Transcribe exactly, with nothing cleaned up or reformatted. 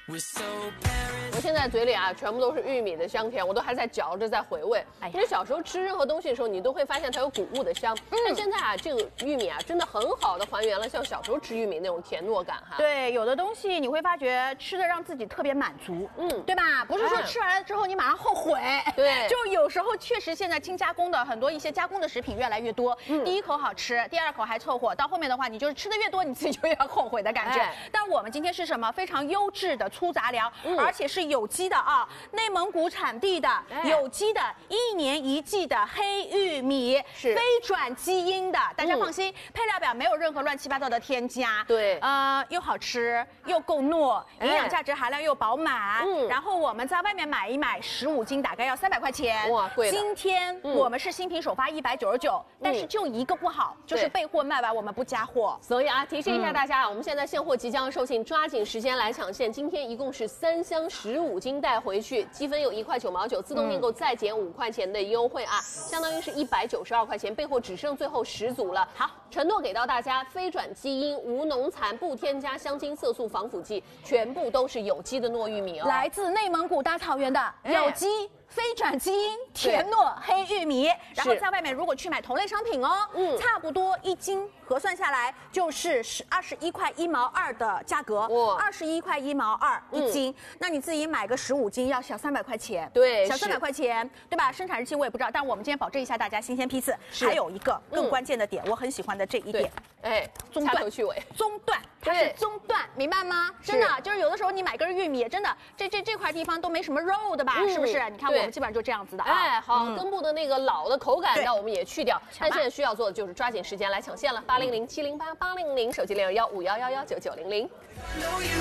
我现在嘴里啊，全部都是玉米的香甜，我都还在嚼着，在回味。哎，因为小时候吃任何东西的时候，你都会发现它有谷物的香。嗯，但现在啊，这个玉米啊，真的很好的还原了像小时候吃玉米那种甜糯感哈。 对，有的东西你会发觉吃的让自己特别满足，嗯，对吧？不是说吃完了之后你马上后悔。 对， 就有时候确实现在轻加工的很多一些加工的食品越来越多，嗯，第一口好吃，第二口还凑合，到后面的话你就是吃的越多，你自己就越后悔的感觉。哎、但我们今天是什么？非常优质的粗杂粮，嗯、而且是有机的啊，内蒙古产地的、哎、有机的，一年一季的黑玉米，是非转基因的，大家放心，嗯、配料表没有任何乱七八糟的添加。 对， 呃，又好吃又够糯，营养价值含量又饱满。嗯，然后我们在外面买一买十五斤大概要三百块钱， 哇，贵了。 今天我们是新品首发一百九十九，但是就一个不好，就是备货卖完我们不加货。 所以啊，提示一下大家啊，我们现在现货即将售罄，抓紧时间来抢现。今天一共是三箱十五斤带回去，积分有一块九毛九，自动订购再减五块钱的优惠啊，相当于是一百九十二块钱，备货只剩最后十组了。好，承诺给到大家，非转基因、无农残、不添加香精、色素、防腐剂，全部都是有机的糯玉米哦， 来自内蒙古大草原的有机。哎非转基因甜糯黑玉米，然后在外面如果去买同类商品哦，嗯，差不多一斤核算下来就是十二十一块一毛二的价格，哇，二十一块一毛二一斤，嗯、那你自己买个十五斤要小三百块钱， 对， 小三百块钱，对吧？生产日期我也不知道，但我们今天保证一下大家新鲜批次。还有一个更关键的点，嗯、我很喜欢的这一点， 哎， 中断头去尾， 中断，它是中断，明白吗？真的，就是有的时候你买根玉米，真的这这这块地方都没什么肉的吧？嗯、是不是？你看我们基本上就这样子的啊。 哎，好，嗯、根部的那个老的口感，那我们也去掉。但现在需要做的就是抓紧时间来抢现了，八零零七零八八零零手机零二幺五幺幺幺九九零零。